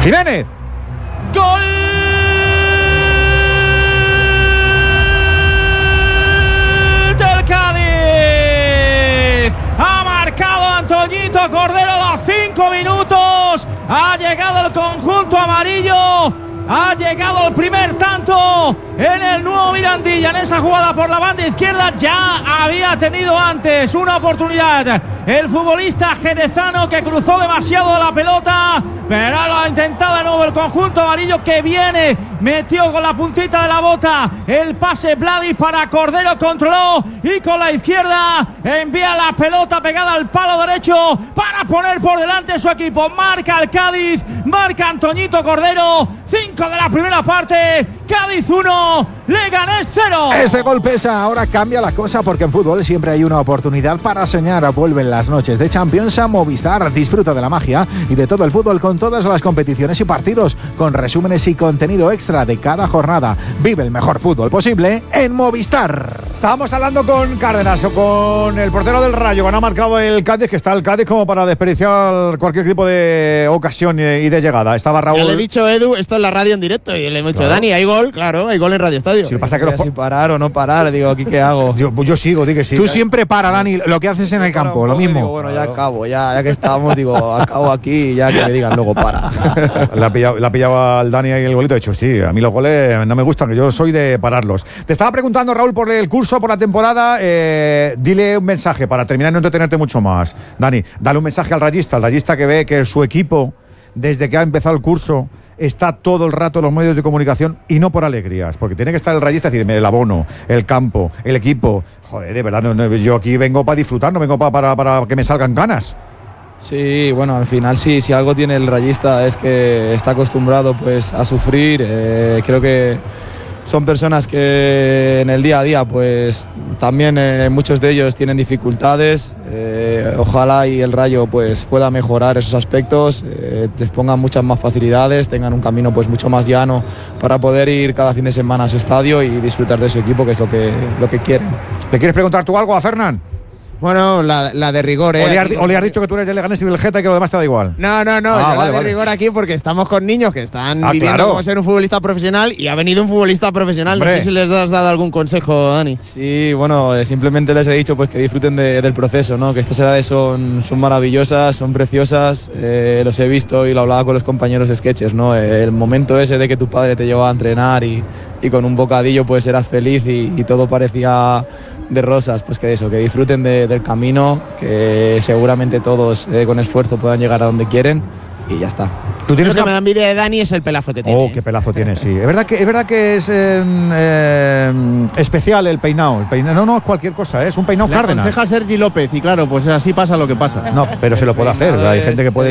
Jiménez. ¡Gol! Del Cádiz. Ha marcado Antoñito Cordero a los 5 minutos. Ha llegado el conjunto amarillo. Ha llegado el primer tanto en el nuevo Mirandilla. En esa jugada por la banda izquierda ya había tenido antes una oportunidad el futbolista jerezano, que cruzó demasiado la pelota, pero lo ha intentado de nuevo el conjunto amarillo, que viene, metió con la puntita de la bota el pase Vladi para Cordero, controló y con la izquierda envía la pelota pegada al palo derecho para poner por delante su equipo. Marca el Cádiz, marca Antoñito Cordero. 5 de la primera parte, Cádiz 1, Leganés 0. Este gol pesa, ahora cambia la cosa, porque en fútbol siempre hay una oportunidad para soñar. Vuelven las noches de Champions a Movistar. Disfruta de la magia y de todo el fútbol con todas las competiciones y partidos, con resúmenes y contenido extra de cada jornada. Vive el mejor fútbol posible en Movistar. Estábamos hablando con Cárdenas, o con el portero del Rayo, que ha marcado el Cádiz, que está el Cádiz como para desperdiciar cualquier tipo de ocasión y de llegada. Estaba Raúl. Ya le he dicho, Edu, esto es la radio en directo, y le hemos dicho, Dani, hay gol, claro, hay gol en Radio Estadio. Si lo pasa que si parar o no parar, digo, ¿aquí qué hago? Yo sigo, di que sí. Tú siempre para, Dani, lo que haces en el campo, lo mismo. Digo, bueno, ya acabo, ya que estamos, digo, acabo aquí y ya que me digan luego para. La ha pillado al Dani ahí el golito. De hecho, sí, a mí los goles no me gustan, que yo soy de pararlos. Te estaba preguntando, Raúl, por el curso, por la temporada. Dile un mensaje para terminar y no entretenerte mucho más. Dani, dale un mensaje al rayista que ve que su equipo, desde que ha empezado el curso, está todo el rato en los medios de comunicación, y no por alegrías, porque tiene que estar el rayista, decirme el abono, el campo, el equipo. Joder, de verdad, yo aquí vengo para disfrutar, no vengo para que me salgan ganas. Sí, bueno, al final sí, si algo tiene el rayista es que está acostumbrado pues a sufrir. Creo que son personas que en el día a día pues también muchos de ellos tienen dificultades. Ojalá y el Rayo pues pueda mejorar esos aspectos, les pongan muchas más facilidades, tengan un camino pues mucho más llano para poder ir cada fin de semana a su estadio y disfrutar de su equipo, que es lo que quieren. ¿Le quieres preguntar tú algo a Fernán? Bueno, la de rigor, ¿O le has dicho que tú eres de Leganés y del Geta y que lo demás te da igual? No, vale, de rigor aquí, porque estamos con niños que están viviendo claro, como ser un futbolista profesional, y ha venido un futbolista profesional. Hombre. No sé si les has dado algún consejo, Dani. Sí, bueno, simplemente les he dicho pues que disfruten del proceso, ¿no? Que estas edades son maravillosas, son preciosas. Los he visto y lo hablaba con los compañeros de sketches, ¿no? El momento ese de que tu padre te llevaba a entrenar y con un bocadillo pues eras feliz y todo parecía de rosas. Pues que eso, que disfruten del camino, que seguramente todos con esfuerzo puedan llegar a donde quieren, y ya está. ¿Tú tienes Lo que me da envidia de Dani es el pelazo que tiene. Oh, qué pelazo tiene, sí. Es verdad que es especial el peinado. No es cualquier cosa, es un peinado Cárdenas. Le aconseja Sergi López, y claro, pues así pasa lo que pasa. No, pero se lo puede hacer. Hay gente que puede